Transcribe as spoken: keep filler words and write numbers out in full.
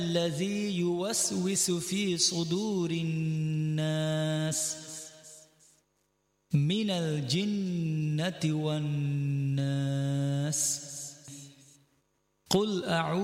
الذي يوسوس في صدور الناس من الجنة والناس. قل أعوذ